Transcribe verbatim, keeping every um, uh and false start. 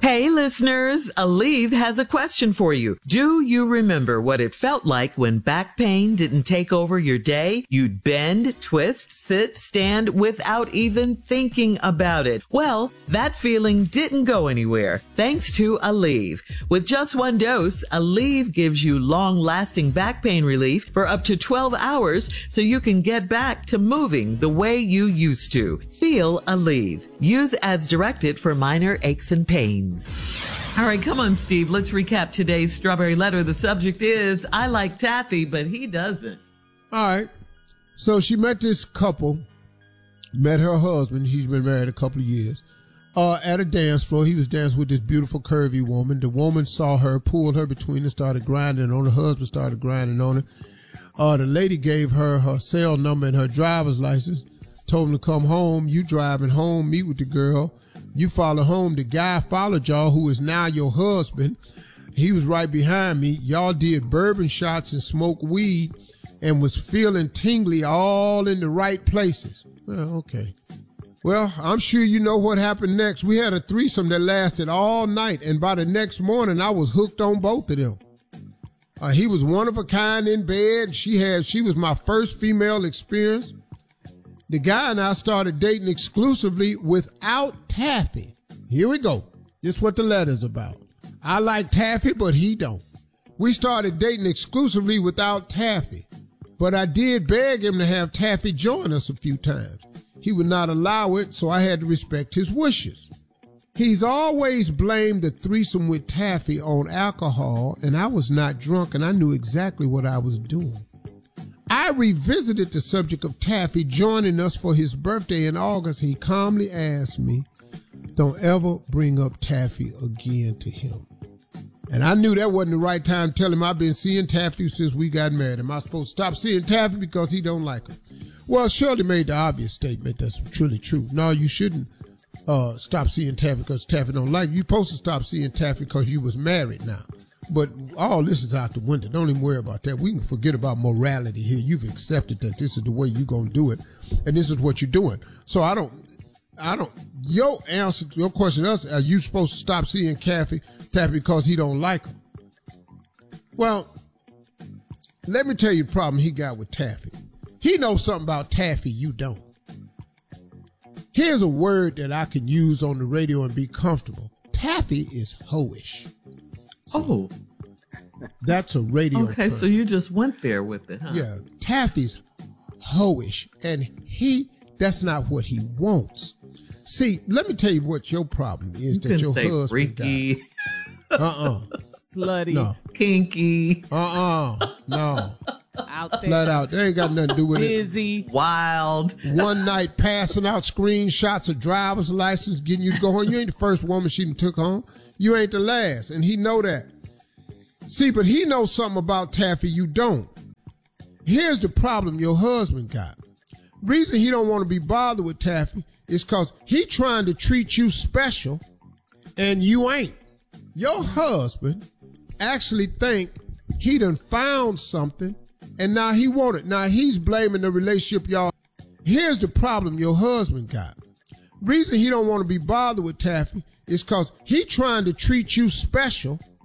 Hey listeners, Aleve has a question for you. Do you remember what it felt like when back pain didn't take over your day? You'd bend, twist, sit, stand without even thinking about it. Well, that feeling didn't go anywhere thanks to Aleve. With just one dose, Aleve gives you long-lasting back pain relief for up to twelve hours so you can get back to moving the way you used to. Feel Aleve. Use as directed for minor aches and pains. All right, come on, Steve. Let's recap today's Strawberry Letter. The subject is, I like taffy, but he doesn't. All right. So she met this couple, met her husband. He's been married a couple of years, uh, at a dance floor. He was dancing with this beautiful, curvy woman. The woman saw her, pulled her between and started grinding on her. Husband started grinding on her. Uh, the lady gave her her cell number and her driver's license, told him to come home. You driving home, meet with the girl. You follow home. The guy followed y'all, who is now your husband. He was right behind me. Y'all did bourbon shots and smoked weed and was feeling tingly all in the right places. Well, okay. Well, I'm sure you know what happened next. We had a threesome that lasted all night, and by the next morning, I was hooked on both of them. Uh, he was one of a kind in bed. She had, she was my first female experience. The guy and I started dating exclusively without taffy. Here we go. This is what the letter's about. I like taffy, but he don't. We started dating exclusively without taffy, but I did beg him to have taffy join us a few times. He would not allow it, so I had to respect his wishes. He's always blamed the threesome with taffy on alcohol, and I was not drunk, and I knew exactly what I was doing. I revisited the subject of taffy joining us for his birthday in August. He calmly asked me, don't ever bring up taffy again to him. And I knew that wasn't the right time to tell him I've been seeing taffy since we got married. Am I supposed to stop seeing taffy because he don't like her? Well, Shirley made the obvious statement that's truly true. No, you shouldn't uh, stop seeing taffy because taffy don't like you. You're supposed to stop seeing taffy because you was married now. But all this is out the window. Don't even worry about that. We can forget about morality here. You've accepted that this is the way you're going to do it, and this is what you're doing. So I don't, I don't, your answer to your question to us, are you supposed to stop seeing taffy, taffy because he don't like her? Well, let me tell you the problem he got with taffy. He knows something about taffy you don't. Here's a word that I can use on the radio and be comfortable. Taffy is hoish. See, oh, that's a radio Okay, term. So you just went there with it, huh? Yeah, taffy's hoish, and he, that's not what he wants. See, let me tell you what your problem is You that can your say husband freaky, got. Uh-uh. Slutty. No. kinky, Uh-uh. No. Out there. Flat out. They ain't got nothing to do with Busy. wild. it. One night passing out screenshots of driver's license, getting you to go home. You ain't the first woman she done took home. You ain't the last, and he know that. See, but he knows something about taffy you don't. Here's the problem your husband got. Reason he don't want to be bothered with taffy is because he trying to treat you special, and you ain't. Your husband actually think he done found something, and now he want it. Now he's blaming the relationship y'all. Here's the problem your husband got. Reason he don't want to be bothered with taffy is because he trying to treat you special,